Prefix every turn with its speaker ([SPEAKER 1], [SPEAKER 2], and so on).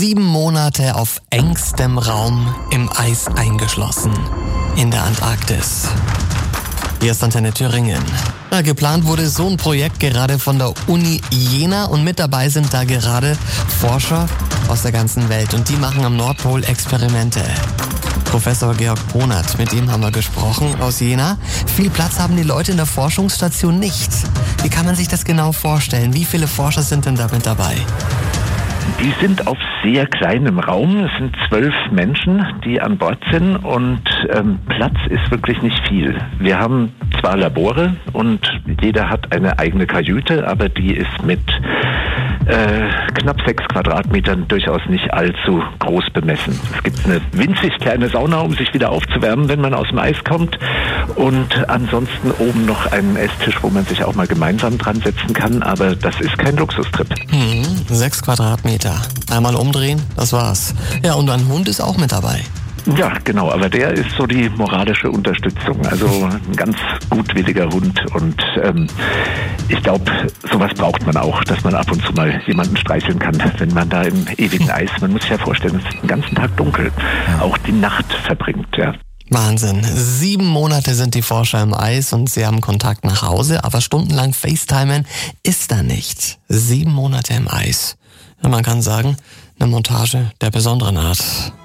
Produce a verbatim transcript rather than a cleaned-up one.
[SPEAKER 1] Sieben Monate auf engstem Raum im Eis eingeschlossen. In der Antarktis. Hier ist Antenne Thüringen. Ja, geplant wurde so ein Projekt gerade von der Uni Jena und mit dabei sind da gerade Forscher aus der ganzen Welt und die machen am Nordpol Experimente. Professor Georg Bonert, mit dem haben wir gesprochen aus Jena. Viel Platz haben die Leute in der Forschungsstation nicht. Wie kann man sich das genau vorstellen? Wie viele Forscher sind denn da mit dabei?
[SPEAKER 2] Die sind auf sehr kleinem Raum. Es sind zwölf Menschen, die an Bord sind und ähm, Platz ist wirklich nicht viel. Wir haben zwar Labore und jeder hat eine eigene Kajüte, aber die ist mit äh, knapp sechs Quadratmetern durchaus nicht allzu groß bemessen. Es gibt eine winzig kleine Sauna, um sich wieder aufzuwärmen, wenn man aus dem Eis kommt. Und ansonsten oben noch einen Esstisch, wo man sich auch mal gemeinsam dran setzen kann. Aber das ist kein Luxustrip.
[SPEAKER 1] Hm, sechs Quadratmeter. Einmal umdrehen, das war's. Ja, und ein Hund ist auch mit dabei.
[SPEAKER 2] Ja, genau, aber der ist so die moralische Unterstützung. Also ein ganz gutwilliger Hund und ähm, ich glaube, sowas braucht man auch, dass man ab und zu mal jemanden streicheln kann, wenn man da im ewigen Eis, man muss sich ja vorstellen, es ist den ganzen Tag dunkel, auch die Nacht verbringt, ja.
[SPEAKER 1] Wahnsinn. Sieben Monate sind die Forscher im Eis und sie haben Kontakt nach Hause, aber stundenlang FaceTimen ist da nicht. Sieben Monate im Eis. Ja, man kann sagen, eine Montage der besonderen Art.